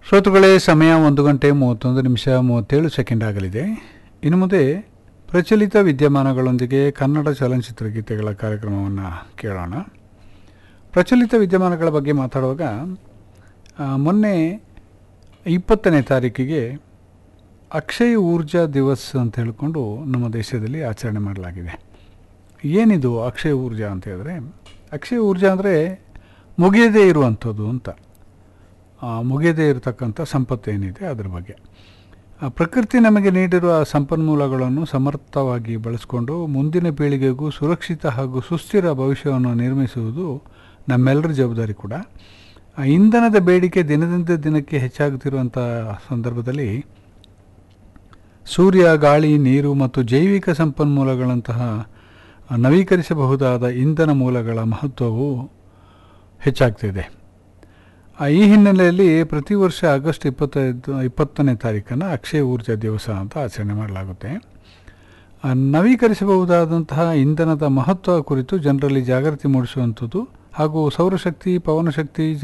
ಶ್ರೋತೃಗಳೇ, ಸಮಯ 1:31 ಆಗಲಿದೆ. ಇನ್ನು ಮುಂದೆ ಪ್ರಚಲಿತ ವಿದ್ಯಮಾನಗಳೊಂದಿಗೆ ಕನ್ನಡ ಚಲನಚಿತ್ರ ಗೀತೆಗಳ ಕಾರ್ಯಕ್ರಮವನ್ನು ಕೇಳೋಣ. ಪ್ರಚಲಿತ ವಿದ್ಯಮಾನಗಳ ಬಗ್ಗೆ ಮಾತಾಡುವಾಗ ಮೊನ್ನೆ 20ನೇ ತಾರೀಕಿಗೆ ಅಕ್ಷಯ ಊರ್ಜಾ ದಿವಸ್ ಅಂತ ಹೇಳಿಕೊಂಡು ನಮ್ಮ ದೇಶದಲ್ಲಿ ಆಚರಣೆ ಮಾಡಲಾಗಿದೆ. ಏನಿದು ಅಕ್ಷಯ ಊರ್ಜಾ ಅಂತ ಹೇಳಿದ್ರೆ, ಅಕ್ಷಯ ಊರ್ಜಾ ಅಂದರೆ ಮುಗಿಯದೇ ಇರುವಂಥದ್ದು ಅಂತ. ಮುಗಿಯದೇ ಇರತಕ್ಕಂಥ ಸಂಪತ್ತು ಏನಿದೆ ಅದರ ಬಗ್ಗೆ. ಪ್ರಕೃತಿ ನಮಗೆ ನೀಡಿರುವ ಸಂಪನ್ಮೂಲಗಳನ್ನು ಸಮರ್ಥವಾಗಿ ಬಳಸಿಕೊಂಡು ಮುಂದಿನ ಪೀಳಿಗೆಗೂ ಸುರಕ್ಷಿತ ಹಾಗೂ ಸುಸ್ಥಿರ ಭವಿಷ್ಯವನ್ನು ನಿರ್ಮಿಸುವುದು ನಮ್ಮೆಲ್ಲರ ಜವಾಬ್ದಾರಿ ಕೂಡ. ಇಂಧನದ ಬೇಡಿಕೆ ದಿನದಿಂದ ದಿನಕ್ಕೆ ಹೆಚ್ಚಾಗುತ್ತಿರುವಂಥ ಸಂದರ್ಭದಲ್ಲಿ ಸೂರ್ಯ, ಗಾಳಿ, ನೀರು ಮತ್ತು ಜೈವಿಕ ಸಂಪನ್ಮೂಲಗಳಂತಹ ನವೀಕರಿಸಬಹುದಾದ ಇಂಧನ ಮೂಲಗಳ ಮಹತ್ವವು ಹೆಚ್ಚಾಗ್ತಿದೆ. ಈ ಹಿನ್ನೆಲೆಯಲ್ಲಿ ಪ್ರತಿ ವರ್ಷ ಆಗಸ್ಟ್ 20ನೇ ತಾರೀಕನ್ನು ಅಕ್ಷಯ ಊರ್ಜಾ ದಿವಸ ಅಂತ ಆಚರಣೆ ಮಾಡಲಾಗುತ್ತೆ. ನವೀಕರಿಸಬಹುದಾದಂತಹ ಇಂಧನದ ಮಹತ್ವ ಕುರಿತು ಜನರಲ್ಲಿ ಜಾಗೃತಿ ಮೂಡಿಸುವಂಥದ್ದು ಹಾಗೂ ಸೌರಶಕ್ತಿ, ಪವನಶಕ್ತಿ,